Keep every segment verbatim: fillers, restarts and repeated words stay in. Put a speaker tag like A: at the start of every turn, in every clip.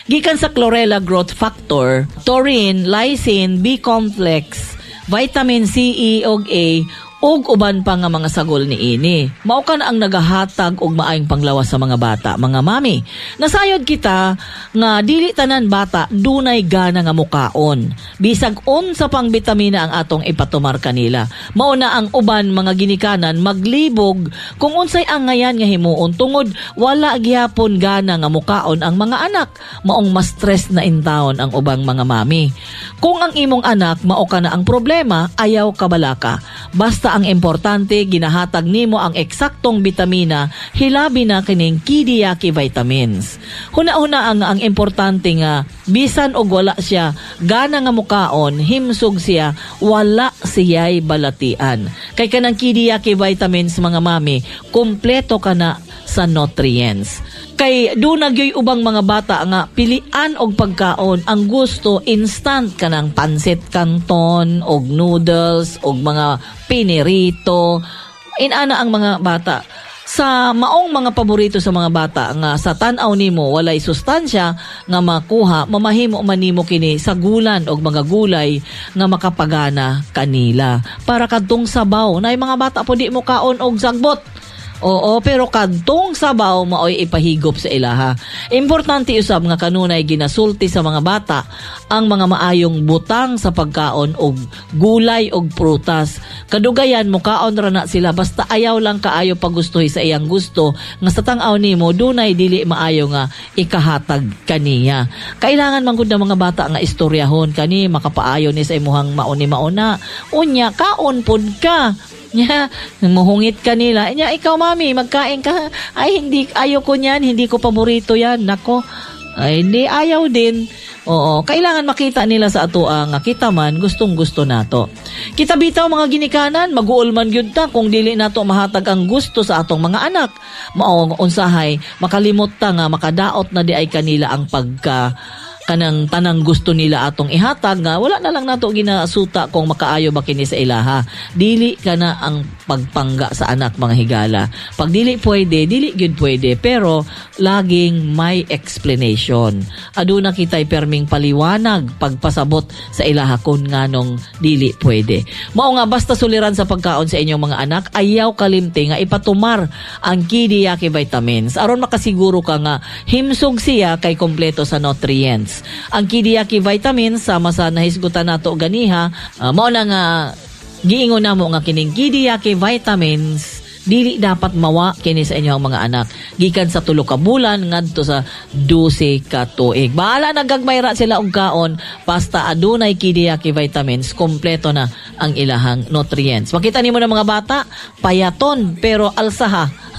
A: Gikan sa chlorella growth factor, taurine, lysine, B-complex, vitamin C, E, ug A, ug uban pa nga mga sagol ni ini. Mao kan ang nagahatag og maayong panglawas sa mga bata, mga mami. Nasayod kita nga dili tanan bata dunay gana nga mukaon. Bisag unsa pang bitamina ang atong ipatumar kanila. Mao na ang uban mga ginikanan maglibog kung unsay ang ngayan nga himuon tungod wala gihapon gana nga mukaon ang mga anak. Maong mas stress na intawon ang ubang mga mami. Kung ang imong anak mao ka na ang problema, ayaw kabalaka. Basta ang importante ginahatag nimo ang eksaktong bitamina, hilabi na kining Kidiyaki vitamins. Huna-huna ang ang importante nga bisan og wala siya gana nga mukaon, himsog siya, wala siya'y balatian. Kay kanang Kidiyaki vitamins mga mami, kumpleto ka na sa nutrients. Kay dunag yoy ubang mga bata nga pilian og pagkaon ang gusto instant kanang pansit canton og noodles og mga pinirito. Inana ang mga bata sa maong mga paborito sa mga bata nga sa tan-aw nimo walay sustansya nga makuha, mamahimo man nimo kini sa gulan og mga gulay nga makapagana kanila para kadtong sabaw. Nay mga bata po di mo kaon og sagbot. Oo, pero kadtong sabaw maoy ipahigop sa ilaha. Importante usab nga kanunay ginasulti sa mga bata ang mga maayong butang sa pagkaon og gulay og prutas. Kadugayan mo kaon ra na sila basta ayaw lang kaayo pagustohi sa iyang gusto nga sa tang-aw nimo dunay dili maayo nga ikahatag kaniya. Kailangan man gud ng mga bata nga istoryahon kani makapaayo ni sa imuhang mauni mauna. Unya kaon pud ka. Nya, muhungit ka nila. Nya, ikaw mami, magkain ka. Ay, hindi, ayaw ko niyan. Hindi ko paborito yan. Nako. Ay, hindi, ayaw din. Oo, kailangan makita nila sa ato ang nga kita man, gustong gusto nato. Kita bitaw mga ginikanan, mag-uol man gyud ta kung dili nato mahatag ang gusto sa atong mga anak. Mao unsahay, makalimot ta nga makadaot na di ay kanila ang pagka kanang tanang gusto nila atong ihatag nga wala na lang nato ginasuta kung makaayo ba kini sa ilaha. Dili kana ang pagpangga sa anak mga higala. Pag dili pwede, dili gyud pwede, pero laging may explanation. Aduna kitay perming paliwanag pagpasabot sa ilaha kung nganong dili pwede. Mao nga basta suliran sa pagkaon sa inyong mga anak, ayaw kalimti nga ipatumar ang Kidiyaki vitamins aron makasiguro ka nga himsog siya kay kompleto sa nutrients. Ang Kidiyaki vitamins sama sa nahisgutan nato ganiha, uh, mao na nga giingon namo nga kining Kidiyaki vitamins dili dapat mawa kini sa inyong mga anak gikan sa tulo ka bulan ngadto sa dose ka tuig. Bahala na gagmayra sila og kaon basta adunay Kidiyaki vitamins, kompleto na ang ilahang nutrients. Makita nimo na mga bata, payaton pero alsaha.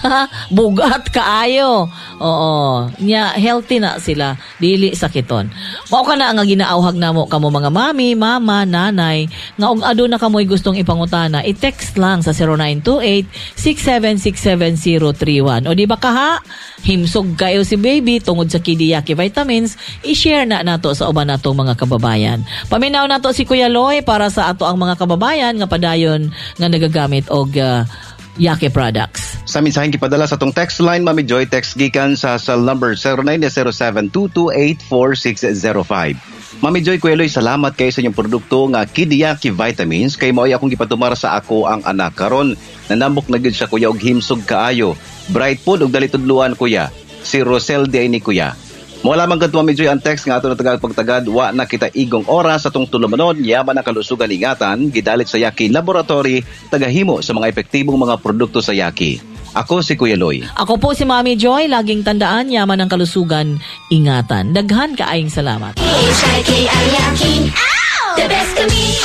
A: Bugat kaayo. Oo, nya healthy na sila, dili sakiton. Mao kana nga ginaawhag namo kamo mga mami, mama, nanay nga og aduna kamoy gustong ipangutana, i-text lang sa zero nine two eight six seven six seven zero three one. O di ba kaha, himsog kayo si baby tungod sa Kidiyaki vitamins, i-share na nato sa uban natong mga kababayan. Paminaw nato si Kuya Loy para sa ato ang mga kababayan nga padayon nga nagagamit og uh, Yaki products.
B: Sa mensaheng gipadala sa tong text line, Mami Joy, text gikan sa cell number zero nine zero seven two two eight four six zero five. Mami Joy, Kuya Loy, salamat kayo sa inyong produkto nga Kidiyaki vitamins kay maoy akong gipatumar sa ako ang anak karon. Nanambok na gyud siya kuya og himsog kaayo. Bright pod og dalitudluan kuya. Si Rosel di ay ni kuya. Mo lamang kadto Mami Joy ang text nga ato na tagal pagtagad wa na kita igong oras sa tong tulumanon yaman ang kalusugan ingatan gidalit sa Yaki Laboratory tagahimo sa mga epektibong mga produkto sa Yaki. Ako si Kuya Loy.
A: Ako po si Mami Joy, laging tandaan yaman ang kalusugan ingatan. Daghan kaayong salamat.
C: H I K L Yaki. The best to me.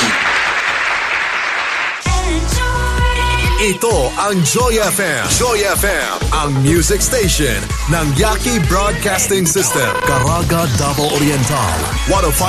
D: Ito ang Joy F M. Joy F M, ang music station ng Yaki Broadcasting System. Caraga, Davao Oriental. one oh five